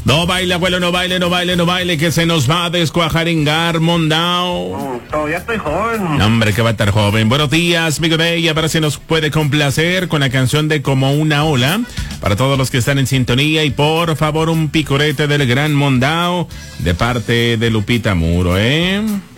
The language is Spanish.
No baile, abuelo, no baile, no baile, no baile, que se nos va a descuajaringar, Mondao. Todavía estoy joven. Hombre, que va a estar joven. Buenos días, Migo Day. A ver si nos puede complacer con la canción de Como una ola. Para todos los que están en sintonía. Y por favor, un picorete del gran Mondao de parte de Lupita Muro,